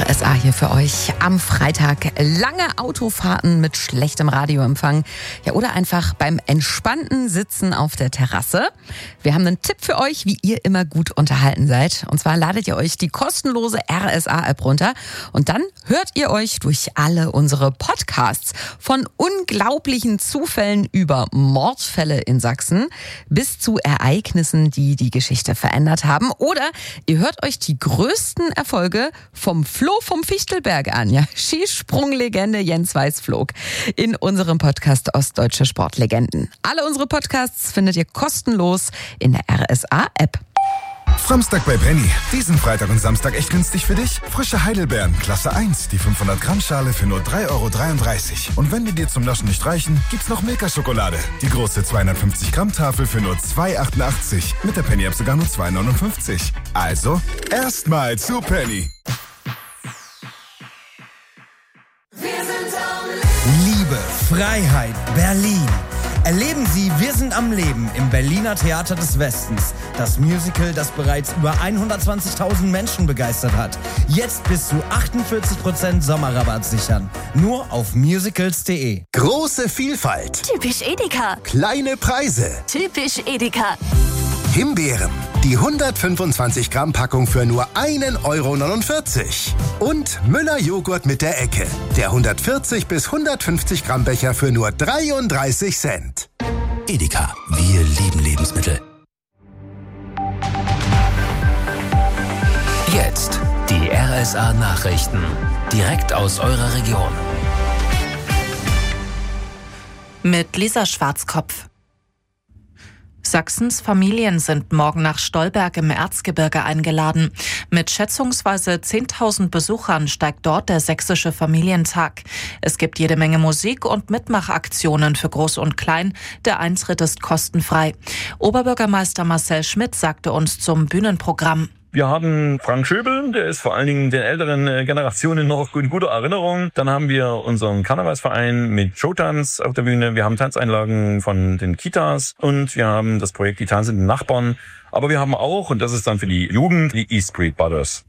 RSA hier für euch am Freitag. Lange Autofahrten mit schlechtem Radioempfang. Ja, oder einfach beim entspannten Sitzen auf der Terrasse. Wir haben einen Tipp für euch, wie ihr immer gut unterhalten seid. Und zwar ladet ihr euch die kostenlose RSA-App runter und dann hört ihr euch durch alle unsere Podcasts von unglaublichen Zufällen über Mordfälle in Sachsen bis zu Ereignissen, die die Geschichte verändert haben. Oder ihr hört euch die größten Erfolge vom Flo vom Fichtelberg an. Ja, Skisprunglegende Jens Weiß flog in unserem Podcast Ostdeutsche Sportlegenden. Alle unsere Podcasts findet ihr kostenlos in der RSA-App. Samstag bei Penny. Diesen Freitag und Samstag echt günstig für dich? Frische Heidelbeeren, Klasse 1, die 500 Gramm Schale für nur 3,33 €. Und wenn die dir zum Naschen nicht reichen, gibt's noch Milka-Schokolade. Die große 250 Gramm Tafel für nur 2,88. Mit der Penny-App sogar nur 2,59. Also, erstmal zu Penny. Liebe, Freiheit, Berlin. Erleben Sie Wir sind am Leben im Berliner Theater des Westens. Das Musical, das bereits über 120.000 Menschen begeistert hat. Jetzt bis zu 48% Sommerrabatt sichern. Nur auf musicals.de. Große Vielfalt. Typisch Edeka. Kleine Preise. Typisch Edeka. Himbeeren. Die 125 Gramm Packung für nur 1,49 €. Und Müller Joghurt mit der Ecke. Der 140 bis 150 Gramm Becher für nur 33 Cent. Edeka. Wir lieben Lebensmittel. Jetzt die RSA Nachrichten. Direkt aus eurer Region. Mit Lisa Schwarzkopf. Sachsens Familien sind morgen nach Stolberg im Erzgebirge eingeladen. Mit schätzungsweise 10.000 Besuchern steigt dort der sächsische Familientag. Es gibt jede Menge Musik und Mitmachaktionen für Groß und Klein. Der Eintritt ist kostenfrei. Oberbürgermeister Marcel Schmidt sagte uns zum Bühnenprogramm. Wir haben Frank Schöbel, der ist vor allen Dingen den älteren Generationen noch in guter Erinnerung. Dann haben wir unseren Karnevalsverein mit Showtanz auf der Bühne. Wir haben Tanzeinlagen von den Kitas und wir haben das Projekt Die tanzenden Nachbarn. Aber wir haben auch, und das ist dann für die Jugend, die East Street Brothers.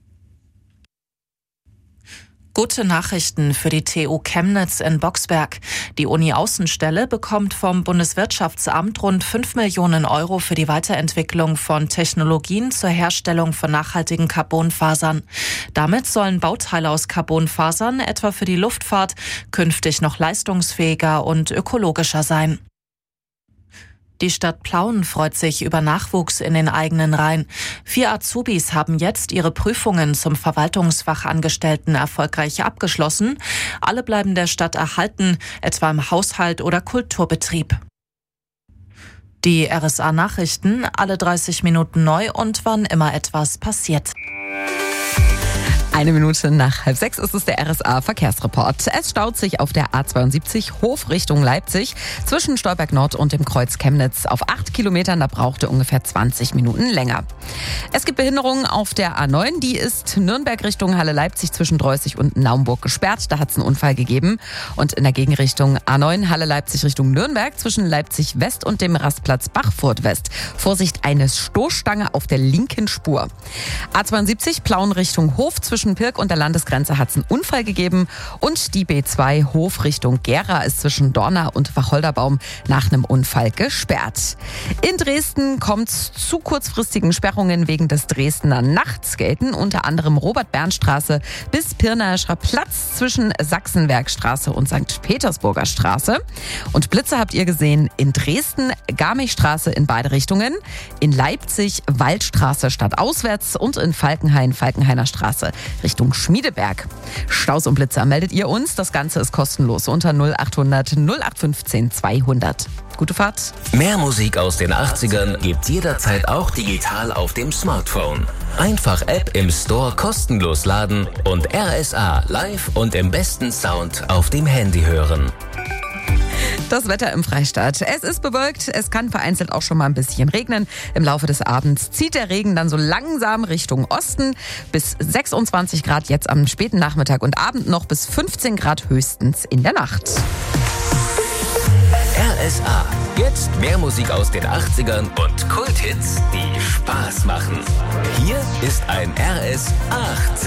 Gute Nachrichten für die TU Chemnitz in Boxberg. Die Uni-Außenstelle bekommt vom Bundeswirtschaftsamt rund 5 Millionen € für die Weiterentwicklung von Technologien zur Herstellung von nachhaltigen Carbonfasern. Damit sollen Bauteile aus Carbonfasern, etwa für die Luftfahrt, künftig noch leistungsfähiger und ökologischer sein. Die Stadt Plauen freut sich über Nachwuchs in den eigenen Reihen. 4 Azubis haben jetzt ihre Prüfungen zum Verwaltungsfachangestellten erfolgreich abgeschlossen. Alle bleiben der Stadt erhalten, etwa im Haushalt oder Kulturbetrieb. Die RSA-Nachrichten, alle 30 Minuten neu und wann immer etwas passiert. 1 Minute nach 5:30 ist es der RSA-Verkehrsreport. Es staut sich auf der A72 Hof Richtung Leipzig zwischen Stolberg Nord und dem Kreuz Chemnitz auf 8 Kilometern. Da braucht ihr ungefähr 20 Minuten länger. Es gibt Behinderungen auf der A9. Die ist Nürnberg Richtung Halle Leipzig zwischen Dreußig und Naumburg gesperrt. Da hat es einen Unfall gegeben. Und in der Gegenrichtung A9 Halle Leipzig Richtung Nürnberg zwischen Leipzig West und dem Rastplatz Bachfurt West. Vorsicht, eine Stoßstange auf der linken Spur. A72 Plauen Richtung Hof zwischen Pirk und der Landesgrenze hat es einen Unfall gegeben und die B2 Hof Richtung Gera ist zwischen Dorna und Wacholderbaum nach einem Unfall gesperrt. In Dresden kommt es zu kurzfristigen Sperrungen wegen des Dresdner Nachtskaten, unter anderem Robert-Bernstraße bis Pirnaischer Platz zwischen Sachsenbergstraße und St. Petersburger Straße. Und Blitze habt ihr gesehen in Dresden, Garmichstraße in beide Richtungen, in Leipzig Waldstraße stadtauswärts und in Falkenhain Falkenhainer Straße Richtung Schmiedeberg. Staus und Blitzer meldet ihr uns. Das Ganze ist kostenlos unter 0800 0815 200. Gute Fahrt. Mehr Musik aus den 80ern gibt's jederzeit auch digital auf dem Smartphone. Einfach App im Store kostenlos laden und RSA live und im besten Sound auf dem Handy hören. Das Wetter im Freistaat. Es ist bewölkt, es kann vereinzelt auch schon mal ein bisschen regnen. Im Laufe des Abends zieht der Regen dann so langsam Richtung Osten. Bis 26 Grad jetzt am späten Nachmittag und Abend noch bis 15 Grad höchstens in der Nacht. RSA. Jetzt mehr Musik aus den 80ern und Kulthits, die Spaß machen. Hier ist ein RS 8.